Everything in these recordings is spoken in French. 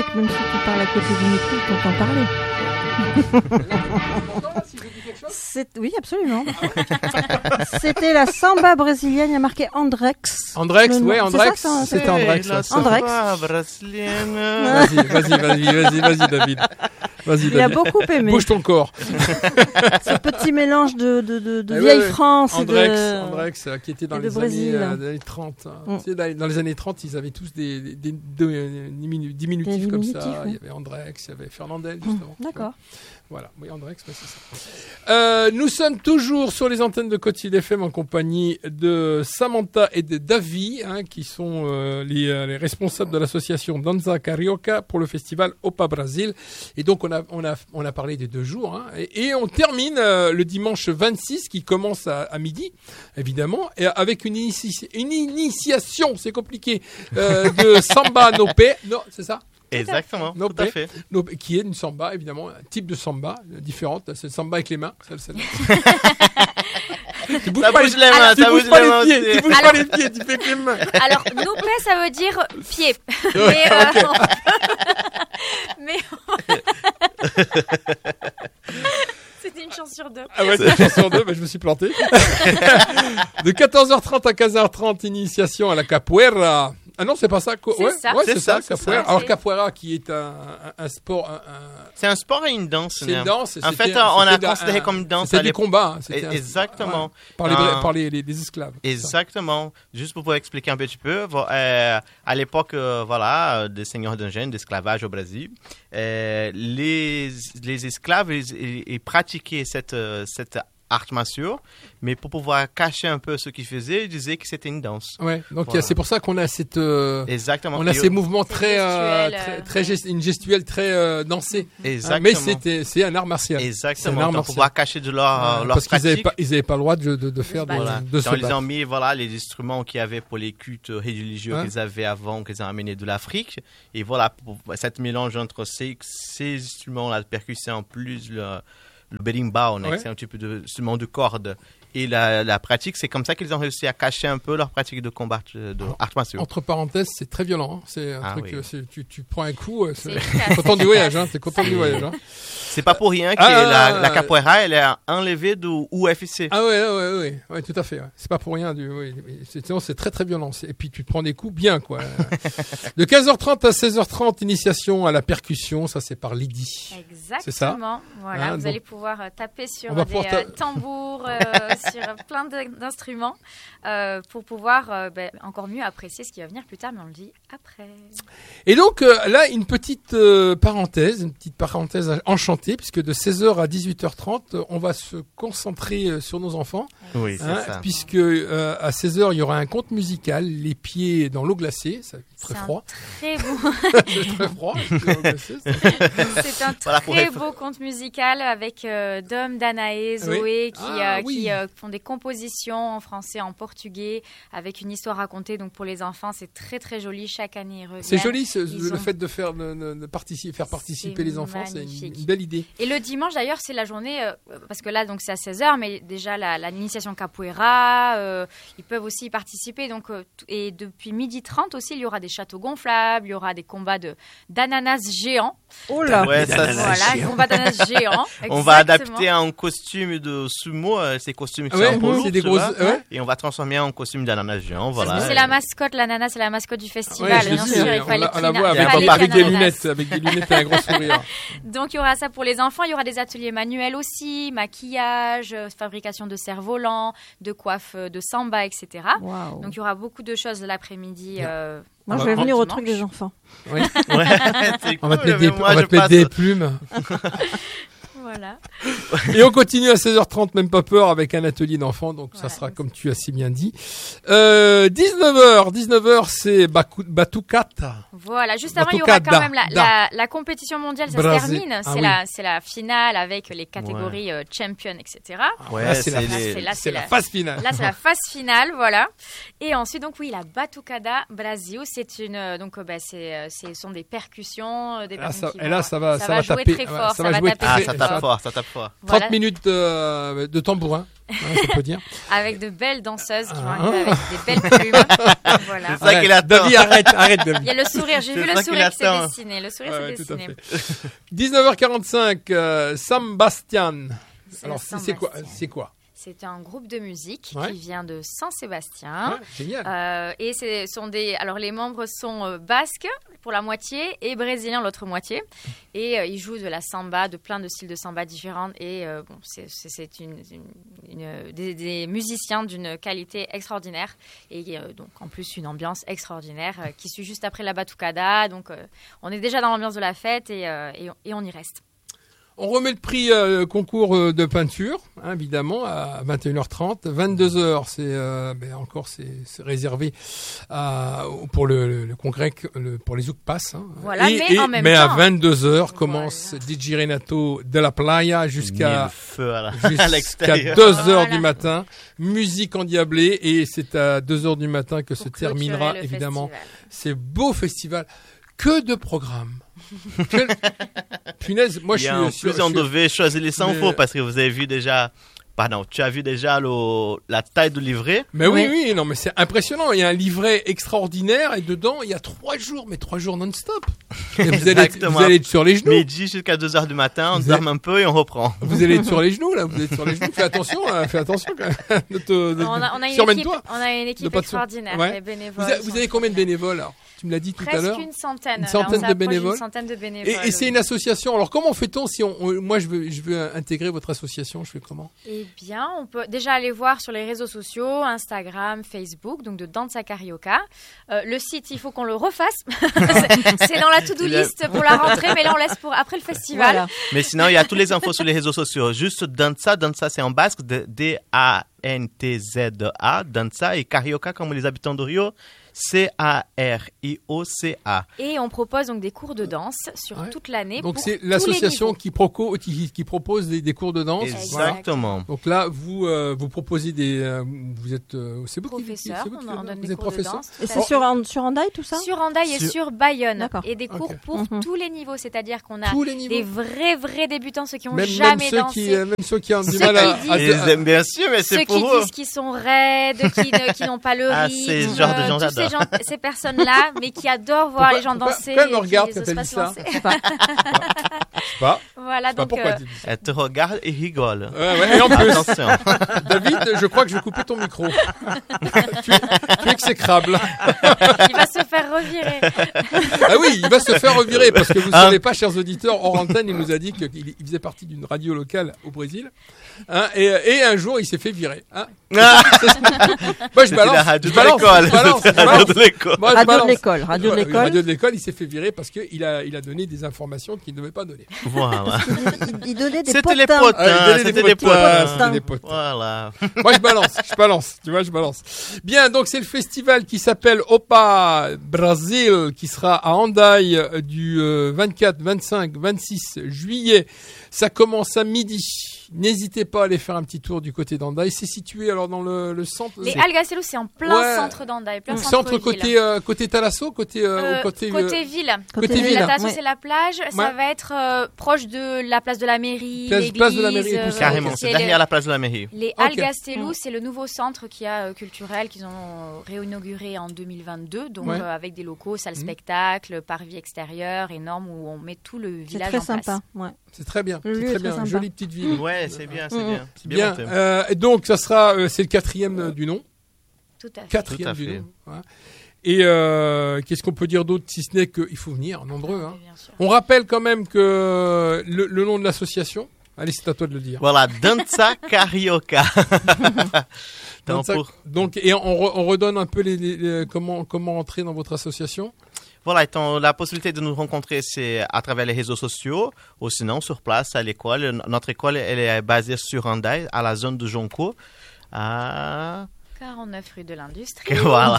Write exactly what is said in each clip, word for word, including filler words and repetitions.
Même si tu parles à côté du micro, t'entends parler. C'est... Oui, absolument. C'était la samba brésilienne, il y a marqué Andrex. Andrex, oui, Andrex. C'est ça, C'était Andrex. La Andrex. samba brésilienne. Vas-y, vas-y, vas-y, vas-y, vas-y, David. Vas-y, Il a David. beaucoup aimé. Bouge ton corps. Ce petit mélange de, de, de, de Eh vieille ouais, ouais. France et Andrex, de... Andrex, euh, qui était dans et de les Brésil. années, euh, des années trente. Mm. Tu sais, dans, dans les années trente, ils avaient tous des, des, des, des, des diminu- diminutifs Des comme diminutifs, ça. ouais. Il y avait Andrex, il y avait Fernandel, justement. D'accord. Voilà, oui, Andrex, ouais, c'est ça. Euh, nous sommes toujours sur les antennes de Côte-Sud F M en compagnie de Samantha et de Davi, hein, qui sont euh, les, euh, les responsables de l'association Danza Carioca pour le festival Opa Brasil. Et donc, on a, on a, on a parlé des deux jours. Hein, et, et on termine euh, le dimanche vingt-six, qui commence à, à midi, évidemment, et avec une, inici- une initiation, c'est compliqué, euh, de Samba Nopé. Non, c'est ça? Exactement, No tout à pay. fait. No, qui est une samba, évidemment, un type de samba euh, différente. C'est le samba avec les mains. Ça, ça, tu bouges Ça pas bouge les, les mains, tu ça bouges bouge pas les mains les pieds, aussi. tu bouges Alors- pas les pieds, tu fais avec les mains. Alors, noupé, ça veut dire pied. Mais, euh, mais c'était une chance sur deux. Ah ouais, c'est une chance sur deux, mais je me suis planté. De quatorze heures trente à quinze heures trente, initiation à la capoeira. Ah non, c'est pas ça. Co- C'est ouais, ça. ouais, C'est c'est ça, ça, c'est capoeira. ça. Alors C'est- capoeira qui est un, un, un sport, un, un- C'est un sport et une danse. c'est une Néa. danse. En c'était- fait, on a c'était considéré un- comme une danse C'était à des l'époque. combats. hein, c'était un- Exactement. ouais, par les, Ah. par les, les, les esclaves. c'est ça. Exactement. Juste pour vous expliquer un petit peu, vo- euh, à l'époque, euh, voilà, euh, des seigneurs d'Ingène, d'esclavage au Brésil, euh, les, les esclaves, ils, ils- ils pratiquaient cette, euh, cette art martiaux, mais pour pouvoir cacher un peu ce qu'ils faisaient, ils disaient que c'était une danse. Ouais, donc Voilà. c'est pour ça qu'on a cette, euh, Exactement. on a Et- ces mouvements C'est très, euh, gestuel, très, euh, très ouais. gest- une gestuelle très euh, dansée. Hein, Exactement. mais c'était, c'est un art martial. C'est un Exactement. art Donc, pour martial. pouvoir cacher de leur, Ouais, leur parce qu'ils n'avaient pratique. pas, ils avaient pas le droit de, de, de faire de, Voilà. de se Donc, ils battre. ont mis voilà, les instruments qu'il y avait pour les cultes religieux Hein? qu'ils avaient avant, qu'ils ont amenés de l'Afrique. Et voilà, pour, cette mélange entre ces, ces instruments, la percussion, plus le, le berimbau, Ouais. c'est un type d'instrument de corde. Et la, la pratique, c'est comme ça qu'ils ont réussi à cacher un peu leur pratique de combat de, de art martiaux. Entre parenthèses, c'est très violent. Hein. C'est un Ah truc, oui. euh, c'est- tu, tu prends un coup, euh, c'est C'est efficace. content du voyage. Hein. T'es content du voyage. Hein. C'est pas pour rien que Ah, la, la capoeira, elle est enlevée du U F C. Ah ouais, ouais, ouais, ouais, ouais, tout à fait. Ouais. C'est pas pour rien. Du, oui, oui. c'est, sinon, c'est très très violent. C'est- Et puis tu te prends des coups bien, quoi. De quinze heures trente à seize heures trente, initiation à la percussion. Ça, c'est par Lydie. Exactement. C'est ça. Voilà, Hein, vous donc- allez pouvoir euh, taper sur On va des pouvoir ta- euh, tambours, euh, sur plein de- d'instruments euh, pour pouvoir euh, ben, encore mieux apprécier ce qui va venir plus tard, mais on le dit après. Et donc euh, là, une petite euh, parenthèse, une petite parenthèse enchantée, puisque de seize heures à dix-huit heures trente, euh, on va se concentrer euh, sur nos enfants, Oui, c'est hein, ça. puisque euh, à seize heures, il y aura un conte musical, les pieds dans l'eau glacée, ça va être très C'est un froid, Très beau, c'est très froid, les pieds dans l'eau glacée, ça- c'est un Voilà, pour très être- beau conte musical avec euh, Dom, Danae, Zoé qui, Ah, euh, oui. qui euh, font des compositions en français, en portugais, avec une histoire racontée. Donc pour les enfants, c'est très très joli. Chaque année, ils reviennent. c'est joli ce- Ils le ont- fait de faire, de, de- de participer, faire participer C'est les enfants, c'est une, magnifique. une belle idée. Et le dimanche, d'ailleurs, c'est la journée, euh, parce que là, donc c'est à seize heures, mais déjà la- la- l'initiation capoeira, euh, ils peuvent aussi y participer. Donc, euh, t- et depuis midi trente aussi, il y aura des châteaux gonflables, il y aura des combats de, d'ananas géants. Oh là. Ouais, ça, c'est- Voilà, combats d'ananas géants. On va exactement. adapter un costume de sumo, euh, ces costumes qui Ah ouais, sont un peu c'est lourds, des tu grosses- vois, ouais. et on va transformer en costume d'ananas géant, Parce voilà. que c'est la mascotte, l'ananas, c'est la mascotte du festival. Ouais, je bien l'ai sûr, vu, il on fallait la, on la qu'il voit y ait avec, un des- palais avec des d'ananas. lunettes, avec des lunettes et un gros sourire. Donc il y aura ça pour les enfants, il y aura des ateliers manuels aussi, maquillage, euh, fabrication de cerfs-volants, de coiffes euh, de samba, et cetera. Waouh. Donc il y aura beaucoup de choses l'après-midi. euh, Moi, je on vais va- venir au dimanche. truc des enfants. Oui. Ouais, c'est On va te cool, mettre des, mais moi, on va je te mettre passe- des plumes. Voilà. Et on continue à seize heures trente, même pas peur, avec un atelier d'enfants. Donc ça Voilà, sera donc comme tu as si bien dit. Euh, dix-neuf heures, dix-neuf heures, c'est Baku- Batucata. Voilà, juste avant, il y aura Batucada, quand même la, da. la, la compétition mondiale, ça Brésil. se termine. Ah c'est, oui. la, c'est la finale avec les catégories euh, champion, et cetera. Ouais, Là, c'est la, c'est Là, les- c'est la- c'est la la- phase finale. Là, c'est la phase finale, voilà. Et ensuite, donc oui, la Batucada Brasil, c'est une, euh, donc euh, bah, c'est, euh, ce sont des percussions, euh, des Là, personnes ça, qui et vont- là, ça va, ça, va va jouer taper. très Ouais, fort, ça ça va va jouer taper Ah, très ça très tape fort. fort, ça tape fois. trente Voilà. minutes de, de tambourin, hein, on peut dire. Avec de belles danseuses qui vont Ah. arriver avec des belles plumes. Voilà. C'est ça qu'il attend. David, arrête, arrête, David. Il y a le sourire, j'ai C'est vu ça le qu'il sourire qui s'est attend. dessiné. Le sourire Ouais, s'est tout à dessiné. fait. dix-neuf heures quarante-cinq, euh, Sam Bastian. C'est Alors, la c'est c'est quoi, Saint-Bastien. c'est quoi? C'est un groupe de musique Ouais. qui vient de Saint-Sébastien. Ouais, génial. Euh, et ce sont des. Alors, les membres sont euh, basques pour la moitié et brésiliens l'autre moitié. Et euh, ils jouent de la samba, de plein de styles de samba différents. Et euh, bon, c'est, c'est, c'est une, une- une- des, des musiciens d'une qualité extraordinaire. Et euh, donc, en plus, une ambiance extraordinaire euh, qui suit juste après la batucada. Donc, euh, on est déjà dans l'ambiance de la fête et, euh, et, on- et on y reste. On remet le prix euh, concours euh, de peinture, hein, évidemment, à vingt et une heures trente. vingt-deux heures, c'est euh, ben, encore c'est, c'est réservé à, pour le, le, le congrès, le, pour les Zoukpas. Hein. Voilà, et, mais et- en même mais à temps- vingt-deux heures commence D J Renato de la Playa Mille jusqu'à feux à la- à jusqu'à l'extérieur. deux heures Voilà. du matin. Musique endiablée et c'est à deux heures du matin que Pour se clôturer terminera le évidemment festival. ces beaux festivals. Que de programmes. Quel- Punaise, moi je Et suis... en je suis- plus, on je suis- devait choisir les sans Mais- faux parce que vous avez vu déjà. Pardon, tu as vu déjà le, la taille du livret. Mais oui, Oui. oui, non, mais c'est impressionnant. Il y a un livret extraordinaire et dedans, il y a trois jours, mais trois jours non-stop. Et vous, allez, Exactement. vous allez être sur les genoux. Midi jusqu'à deux heures du matin, on Vous dorme un peu et on reprend. Vous allez être sur les genoux, là. Vous êtes sur les genoux. Fais attention, hein, fais attention. Quand même. Ne te, ne- On a, on a une équipe, surmène-toi. on a une De équipe pas te- extraordinaire. Ouais. Les Vous, bénévoles avez- vous sont avez combien de extraordinaires. bénévoles, alors? Tu me l'as dit tout à Presque l'heure. une centaine. Une Là, centaine on de s'approche bénévoles. d'une centaine de Et, bénévoles. et c'est une association. Alors, comment fait-on si on, on- moi, je veux, je veux intégrer votre association? Je fais comment? Eh bien, on peut déjà aller voir sur les réseaux sociaux, Instagram, Facebook, donc de Danza Carioca. Euh, le site, il faut qu'on le refasse. c'est, c'est dans la to-do Il y a- list pour la rentrée, mais là, on laisse pour après le festival. Voilà. Mais sinon, il y a tous les infos sur les réseaux sociaux. Juste Danza, Danza c'est en basque, de- D A N T Z A, Danza, et Carioca, comme les habitants de Rio, C A R I O C A. Et on propose donc des cours de danse sur Ouais. toute l'année. Donc, pour c'est tous l'association les niveaux. qui, proco- qui, qui propose des, des cours de danse. Voilà. Exactement. Donc là, vous, euh, vous proposez des, euh, vous êtes, euh, c'est vous qui, Professeurs, c'est vous qui- on en donne vous des êtes cours de professeur. danse. Et tout à c'est fait. sur, An- sur Andaï, tout ça? Sur Andaï et Sur- sur Bayonne. D'accord. Et des cours Ok. pour Mhm. tous les niveaux. C'est-à-dire qu'on a Tous les niveaux. des vrais, vrais débutants, ceux qui ont Même, même jamais ceux dansé. qui, euh, même ceux qui ont du Ceux mal à, qui à- Ils à- aiment bien sûr, mais c'est Ceux pour qui eux. disent qu'ils sont raides, qui, ne- qui n'ont pas le Ah, rythme. c'est ce genre de gens, tous ces, j'adore. gens, ces personnes-là, mais qui adorent voir Pourquoi- les gens pourquoi- danser. pourquoi elle me et regarde qui quand n'osent elle pas dit se ça lancer. Je sais pas. Voilà, Je sais pas donc pourquoi euh, tu dis ça. Elle te regarde et rigole. Ouais, ouais. Et en plus, Attention. David, je crois que je vais couper ton micro. tu, es, tu es exécrable. il va se faire revirer. Ah oui, il va se faire revirer parce que vous ne Hein savez pas, chers auditeurs, hors antenne, il nous a dit qu'il il faisait partie d'une radio locale au Brésil. Hein, et, et un jour, il s'est fait virer. Hein. Ah, Moi, je c'était balance. la radio je de balance, l'école. je balance, C'était je la radio balance. de l'école. Moi, je Radio de balance. l'école, radio de Ouais, l'école. Radio de l'école, il s'est fait virer parce qu'il a, il a donné des informations qu'il ne devait pas donner. Voilà. Il, il donnait des C'était les potins. potins. Ah, il donnait C'était des potins, potins. c'était des potins. Voilà. Moi, je balance, je balance, tu vois, je balance. Bien, donc c'est le festival qui s'appelle Opa Brasil, qui sera à Andaï euh, du euh, vingt-quatre, vingt-cinq, vingt-six juillet. Ça commence à midi. N'hésitez pas à aller faire un petit tour du côté d'Andaï. C'est situé alors dans le, le centre. Les c'est- Algacelou, c'est en plein Ouais. centre d'Andaï, plein Donc, centre, centre côté euh, côté Talasso, côté euh, Euh, ou côté, côté euh, ville. côté Côté ville. La Talasso, Ouais. c'est la plage. Ça Ouais. va être euh, proche de la place de la mairie, Place- l'église. place de la mairie et tout euh, ça. Carrément, c'est c'est les- derrière la place de la mairie. Les Ok. Algastelou, Mm. c'est le nouveau centre qui a euh, culturel qu'ils ont euh, réinauguré en deux mille vingt-deux, donc Ouais. euh, avec des locaux, salle Mm. spectacle, parvis extérieur énorme où on met tout le C'est village très en place. sympa. Ouais. C'est très bien, Le c'est lieu très est très bien. sympa. Jolie petite ville. Ouais, c'est bien, c'est Mhm. bien. C'est bien Bien. monté. Euh, et donc ça sera, euh, c'est le quatrième euh, du nom. Tout à fait. Quatrième Tout à du fait. nom. Voilà. Et euh, qu'est-ce qu'on peut dire d'autre si ce n'est qu'il faut venir nombreux. Hein. Oui, bien sûr. On rappelle quand même que le, le nom de l'association. Allez, c'est à toi de le dire. Voilà, Danza Carioca. Donc, Donc, ça- pour- donc, et on, re- on redonne un peu les, les- les- comment comment entrer dans votre association. Voilà, étant, la possibilité de nous rencontrer, c'est à travers les réseaux sociaux ou sinon sur place à l'école. Notre école, elle est basée sur Andaï, à la zone de Jonco. Ah, quarante-neuf rue de l'Industrie. voilà.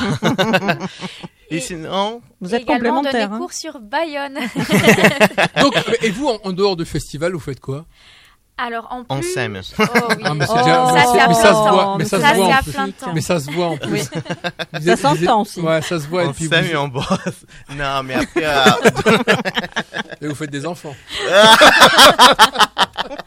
Et Et- sinon, Vous êtes Également, on donne des complémentaires. hein. cours sur Bayonne. Donc, et vous en, en dehors du festival, vous faites quoi? Alors en on plus, s'aime. oh oui. Ah, mais c'est Oh, déjà- ça, mais c'est à mais plein ça se temps. voit, mais ça, Ça, se voit c'est en à plus. plein temps. Mais ça se voit en plus. Oui. Vous Ça êtes- vous s'entend êtes- aussi. Ouais, ça se voit. On et puis s'aime vous, et on bosse. Non, mais après, euh, et vous faites des enfants.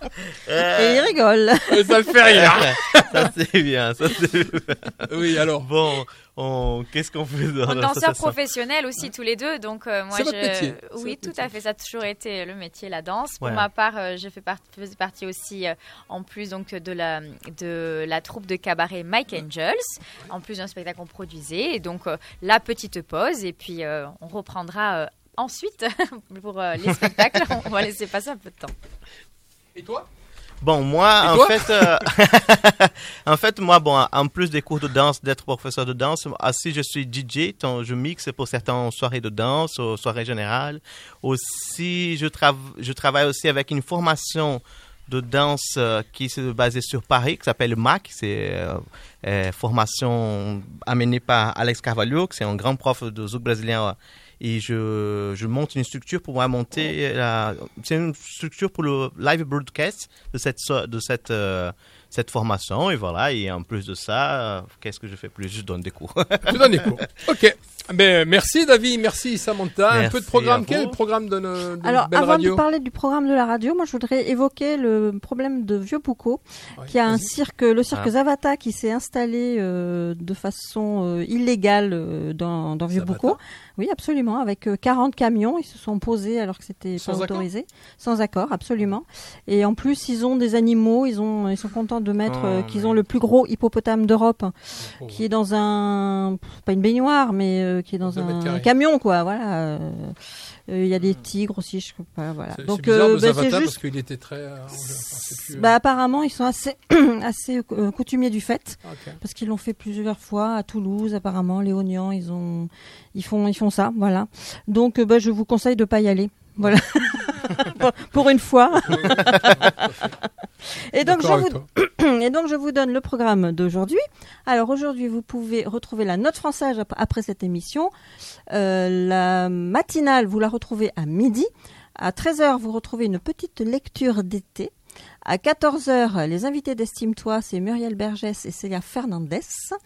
Et il rigole. Euh, Ça le fait rire. Ça c'est bien, ça c'est bien. Oui, alors. Bon, on... qu'est-ce qu'on fait dans On est danseurs l'association? professionnels aussi tous les deux, donc euh, moi C'est je... votre métier. C'est Oui, votre tout métier. à fait. Ça a toujours été le métier, la danse. Pour Ouais. ma part, euh, j'ai fait part... faisais partie aussi, euh, en plus donc de la de la troupe de cabaret Mike Angels, en plus d'un spectacle qu'on produisait. Et donc euh, la petite pause, et puis euh, on reprendra euh, ensuite pour euh, les spectacles. On va laisser passer un peu de temps. Et toi? Bon, moi, Et en toi? fait, euh, en fait, moi, bon, en plus des cours de danse, d'être professeur de danse, aussi je suis D J, donc je mixe pour certaines soirées de danse, aux soirées générales. Aussi, je, trav- je travaille aussi avec une formation de danse euh, qui est basée sur Paris, qui s'appelle M A C. C'est euh, euh, formation amenée par Alex Carvalho, qui est un grand prof de zouk brésilien. Et je, je monte une structure pour moi monter. La, c'est une structure pour le live broadcast de cette, so- de cette, euh, cette formation. Et voilà. Et en plus de ça, euh, qu'est-ce que je fais plus? Je donne des cours. Tu donnes des cours. Ok. Ben, merci David, merci Samantha. Un Merci peu de programme. à Quel est vous. le programme de, no- de Alors, Belle avant Radio? de parler du programme de la radio, moi, je voudrais évoquer le problème de Vieux-Boucau, Ouais, qui a un vas-y. cirque, le cirque Ah. Zavata, qui s'est installé euh, de façon euh, illégale euh, dans, dans Vieux-Boucau. Zavata Oui, absolument, avec euh, quarante camions. Ils se sont posés alors que c'était Sans pas accord autorisé. Sans accord, absolument. Et en plus, ils ont des animaux. Ils ont, ils sont contents de mettre Oh, euh, qu'ils mais- ont le plus gros hippopotame d'Europe, Oh, qui est dans un, pas une baignoire, mais euh, qui est dans Deux mètres un carrés. camion, quoi. Voilà. Euh, euh, Il y a des tigres aussi, je sais pas. Voilà. C'est, Donc, c'est bizarre euh, de bah, Zavata c'est parce juste. qu'il était très. euh, enfin, c'est plus, euh, Bah, apparemment, ils sont assez, assez euh, coutumiers du fait, ok. parce qu'ils l'ont fait plusieurs fois à Toulouse. Apparemment, les Ognans, ils ont, ils font, ils font ça, voilà. Donc, euh, bah, je vous conseille de pas y aller, voilà, pour, pour une fois. Et donc, je D'accord vous, avec toi. et donc, je vous donne le programme d'aujourd'hui. Alors, aujourd'hui, vous pouvez retrouver la note française ap- après cette émission. Euh, la matinale, vous la retrouvez à midi. À treize heures, vous retrouvez une petite lecture d'été. À quatorze heures, les invités d'Estime-toi, c'est Muriel Bergès et Célia Fernandez.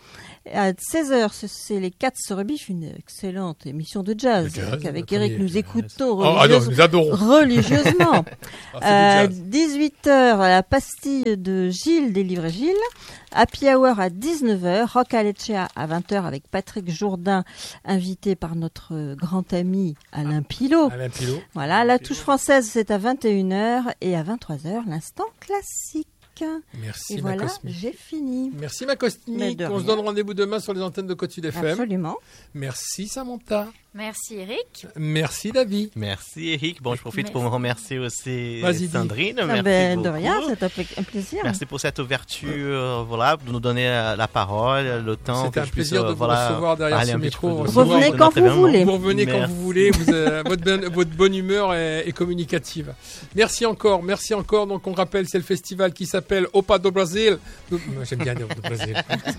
Et à seize heures, ce- c'est les Cats se rebiffent, une excellente émission de jazz. De jazz, Avec notre Eric, ami, nous euh, écoutons Oh, ah non, religieuse- nous adorons. religieusement. Ah, À c'est du jazz. dix-huit heures, la pastille de Gilles des Livres et Gilles. Happy Hour à dix-neuf heures. Rock à Lecce à vingt heures avec Patrick Jourdain, invité par notre euh, grand ami Alain Pilot. Alain Pilot. Voilà, la touche française, c'est à vingt et une heures. Et à vingt-trois heures, l'instant classique. Merci Et ma voilà, Cosmique. j'ai fini. Merci ma Mais Cosmique. de On se rien. donne rendez-vous demain sur les antennes de Côte Sud F M. Absolument. Merci Samantha. Merci Eric. Merci David. Merci Eric. Bon, je profite Merci. pour me remercier aussi Vas-y, dis. Sandrine. Ah Merci ben, de beaucoup. rien, c'est un, pla- un plaisir. Merci pour cette ouverture, euh, voilà, de nous donner euh, la parole, le temps. C'était que un je puisse, plaisir de euh, vous voilà, recevoir derrière parler ce un petit micro. peu de- Recevoir Revenez de quand notre vous événement. voulez. Vous revenez quand Merci. vous voulez. Vous, euh, votre, bonne, votre bonne humeur est, est communicative. Merci encore. Merci encore. Donc, on rappelle, c'est le festival qui s'appelle Opa do Brasil. Moi, j'aime bien dire Opa do Brasil.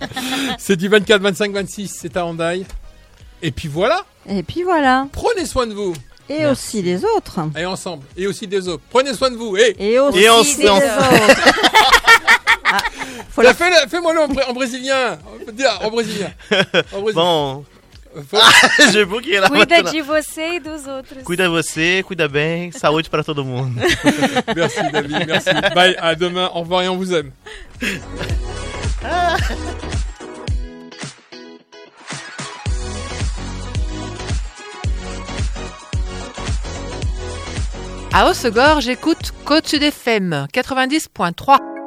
C'est du vingt-quatre, vingt-cinq, vingt-six. C'est à Hendaye. Et puis voilà. Et puis voilà. Prenez soin de vous. Et Merci. aussi les autres. Et ensemble. Et aussi des autres. Prenez soin de vous. Et Et aussi Et on les se- on- autres. Ah, faut Bah, la- fais-le- fais-moi-le en, br- en brésilien. Dis- En brésilien. En brésilien. Bon, Faut- je vou que ir lá. Cuida de você e dos outros. Cuida você, cuida bem, saúde para todo mundo. Merci David. Merci. Bye. À demain. Au revoir et on vous aime. À Hossegor, j'écoute Côte Sud F M quatre-vingt-dix point trois.